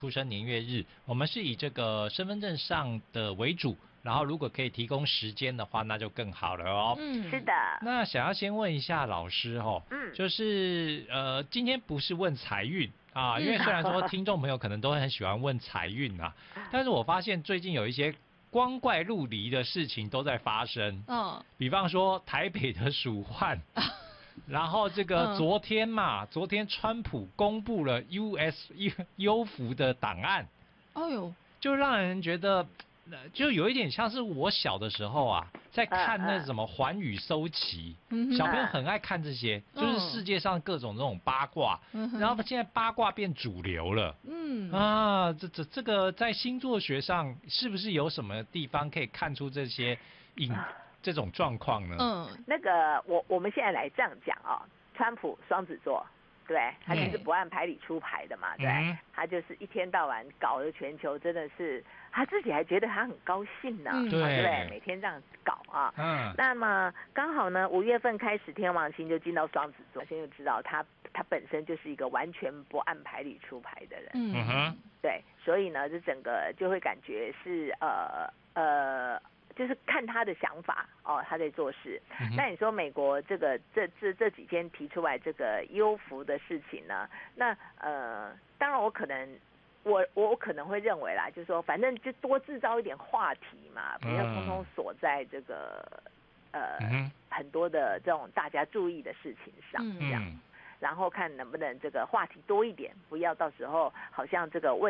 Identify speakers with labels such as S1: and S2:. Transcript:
S1: 出生年月日，我们是以这个身份证上的为主，然后如果可以提供时间的话，那就更好了哦。
S2: 是的。
S1: 那想要先问一下老师哦，就是今天不是问财运啊，因为虽然说听众朋友可能都很喜欢问财运啊，但是我发现最近有一些光怪陆离的事情都在发生。比方说台北的鼠患。然后这个昨天川普公布了 优服的档案，就让人觉得，就有一点像是我小的时候啊，在看那什么寰宇搜奇，小朋友很爱看这些，就是世界上各种那种八卦，然后现在八卦变主流了，这个在星座学上是不是有什么地方可以看出这种状况呢？
S2: 那个我们现在来这样讲哦，川普双子座，对，他就是不按牌理出牌的嘛，对，他就是一天到晚搞得全球真的是，他自己还觉得他很高兴呢，对不对？每天这样搞啊，那么刚好呢，5月份开始天王星就进到双子座，先就知道他本身就是一个完全不按牌理出牌的人，对，所以呢，这整个就会感觉是就是看他的想法哦，他在做事。那你说美国这几天提出来这个优服的事情呢？那当然我可能会认为啦，就是说反正就多制造一点话题嘛，不要通通锁在这个很多的这种大家注意的事情上，这样。然后看能不能这个话题多一点，不要到时候好像这个问